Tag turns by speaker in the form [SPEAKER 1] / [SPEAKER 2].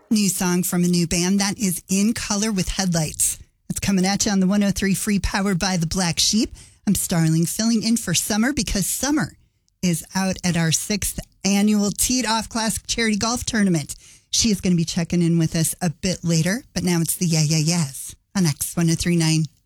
[SPEAKER 1] New song from a new band that is In Color with Headlights. It's coming at you on the 103 Free, powered by the Black Sheep. I'm Starling, filling in for Summer because Summer is out at our 6th annual Teed Off Classic Charity Golf Tournament. She is going to be checking in with us a bit later, but now it's the Yeah Yeah Yeahs on X 103.9.